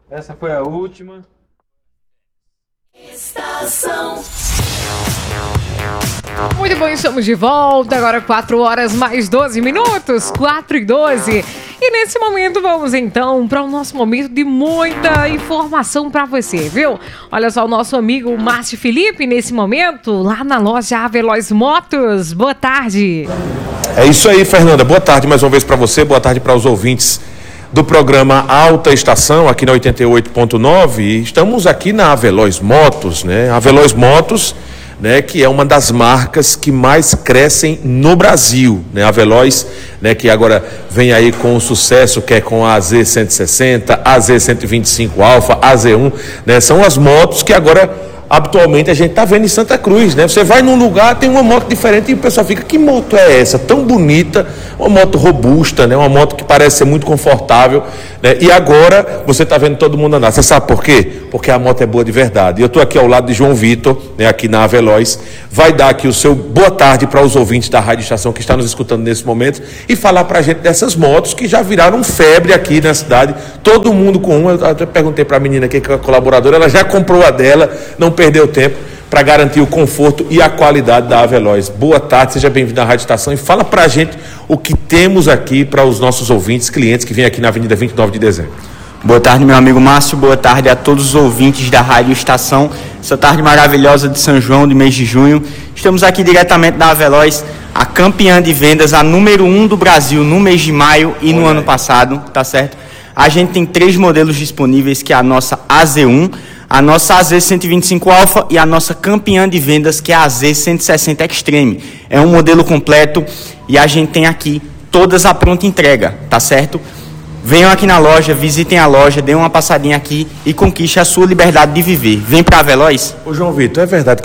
Essa foi a última. Estação. Muito bom, estamos de volta. Agora 4 horas mais 12 minutos, 4:12. E nesse momento vamos então para o nosso momento de muita informação para você, viu? Olha só, o nosso amigo Márcio Felipe, nesse momento, lá na loja Aveloz Motos. Boa tarde. É isso aí, Fernanda. Boa tarde mais uma vez para você, boa tarde para os ouvintes do programa Alta Estação, aqui na 88.9. Estamos aqui na Aveloz Motos, né? Aveloz Motos, né, que é uma das marcas que mais crescem no Brasil, né? A Veloz, né, que agora vem aí com o sucesso, que é com a AZ160, AZ125 Alfa, AZ1, né? São as motos que agora habitualmente a gente está vendo em Santa Cruz, né? Você vai num lugar, tem uma moto diferente e o pessoal fica, que moto é essa? Tão bonita, uma moto robusta, né? Uma moto que parece ser muito confortável, né? E agora você está vendo todo mundo andar. Você sabe por quê? Porque a moto é boa de verdade. E eu estou aqui ao lado de João Vitor, né? Aqui na Aveloz, vai dar aqui o seu boa tarde para os ouvintes da Rádio Estação que está nos escutando nesse momento e falar para a gente dessas motos que já viraram febre aqui na cidade. Todo mundo com uma. Eu até perguntei para a menina aqui, que é a colaboradora, ela já comprou a dela, não perdeu tempo para garantir o conforto e a qualidade da Aveloz. Boa tarde, seja bem-vindo à Rádio Estação e fala para a gente o que temos aqui para os nossos ouvintes, clientes que vêm aqui na Avenida 29 de Dezembro. Boa tarde, meu amigo Márcio, boa tarde a todos os ouvintes da Rádio Estação, essa tarde maravilhosa de São João, de mês de junho. Estamos aqui diretamente da Aveloz, a campeã de vendas, a número 1 do Brasil no mês de maio e no ano passado, tá certo? A gente tem 3 modelos disponíveis, que é a nossa AZ1, a nossa AZ125 Alfa e a nossa campeã de vendas, que é a AZ160 Extreme. É um modelo completo e a gente tem aqui todas a pronta entrega, tá certo? Venham aqui na loja, visitem a loja, dêem uma passadinha aqui e conquiste a sua liberdade de viver. Vem pra Veloz. Ô João Vitor, é verdade